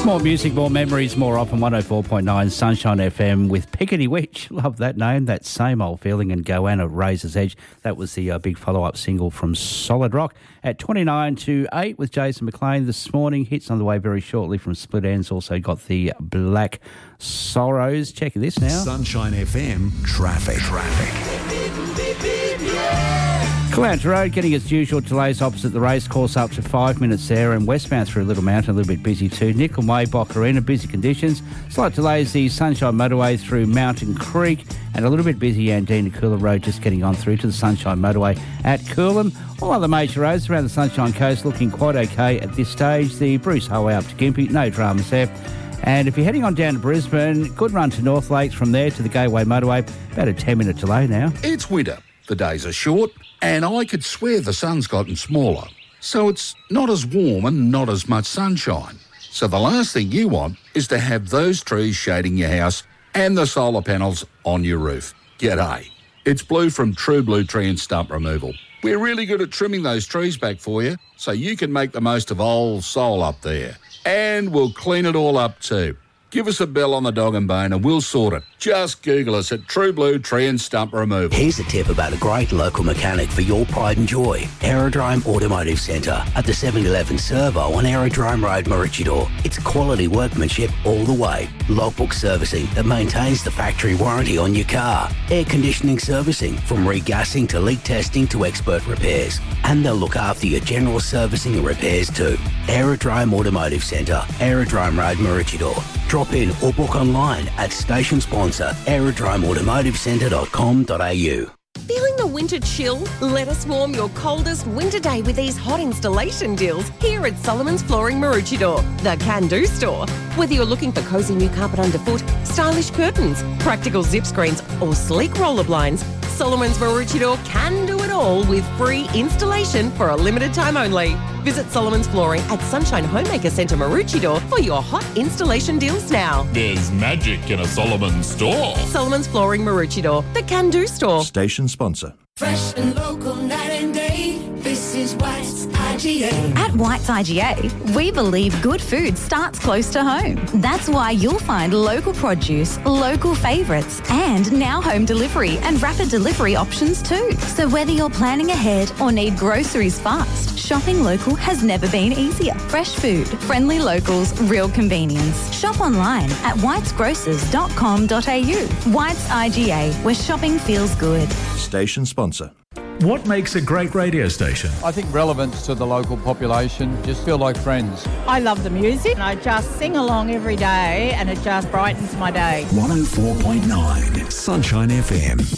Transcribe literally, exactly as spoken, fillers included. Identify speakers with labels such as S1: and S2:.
S1: More music, more memories, more often. one oh four point nine Sunshine F M with Pickety Witch. Love that name, that same old feeling. And Goanna, Razor's Edge. That was the uh, big follow-up single from Solid Rock. At twenty-nine to eight with Jason McLean this morning. Hits on the way very shortly from Split Ends. Also got the Black Sorrows. Check this now.
S2: Sunshine F M traffic. Traffic.
S1: Clounge Road getting its usual delays opposite the racecourse up to five minutes there, and westbound through Little Mountain a little bit busy too. Nickel Way, Boccarina, busy conditions. Slight delays the Sunshine Motorway through Mountain Creek, and a little bit busy Yandina Coolan Road just getting on through to the Sunshine Motorway at Coolan. All other major roads around the Sunshine Coast looking quite okay at this stage. The Bruce Highway up to Gympie, no dramas there. And if you're heading on down to Brisbane, good run to North Lakes from there to the Gateway Motorway. About a ten minute delay now.
S3: It's winter. The days are short, and I could swear the sun's gotten smaller. So it's not as warm and not as much sunshine. So the last thing you want is to have those trees shading your house and the solar panels on your roof. G'day. It's Blue from True Blue Tree and Stump Removal. We're really good at trimming those trees back for you so you can make the most of old soul up there. And we'll clean it all up too. Give us a bell on the dog and bone and we'll sort it. Just Google us at True Blue Tree and Stump Removal.
S4: Here's a tip about a great local mechanic for your pride and joy. Aerodrome Automotive Centre at the seven eleven Servo on Aerodrome Road, Maroochydore. It's quality workmanship all the way. Logbook servicing that maintains the factory warranty on your car. Air conditioning servicing from regassing to leak testing to expert repairs. And they'll look after your general servicing and repairs too. Aerodrome Automotive Centre, Aerodrome Road, Maroochydore. Drop in or book online at station sponsor aerodrome automotive centre dot com dot a u.
S5: Feeling the winter chill? Let us warm your coldest winter day with these hot installation deals here at Solomon's Flooring Maroochydore, the can-do store. Whether you're looking for cosy new carpet underfoot, stylish curtains, practical zip screens or sleek roller blinds, Solomon's Maroochydore can do it all with free installation for a limited time only. Visit Solomon's Flooring at Sunshine Homemaker Centre Maroochydore for your hot installation deals now.
S6: There's magic in a Solomon's store.
S5: Solomon's Flooring Maroochydore, the can-do store.
S2: Station sponsor.
S7: Fresh and local night and day. This is White's I G A.
S8: At White's I G A, we believe good food starts close to home. That's why you'll find local produce, local favourites, and now home delivery and rapid delivery options too. So whether you're planning ahead or need groceries fast, shopping local has never been easier. Fresh food, friendly locals, real convenience. Shop online at whites grocers dot com dot a u. White's I G A, where shopping feels good.
S2: Station sponsor.
S9: What makes a great radio station?
S10: I think relevance to the local population, just feel like friends.
S11: I love the music. I just sing along every day and it just brightens my day.
S2: one oh four point nine Sunshine F M.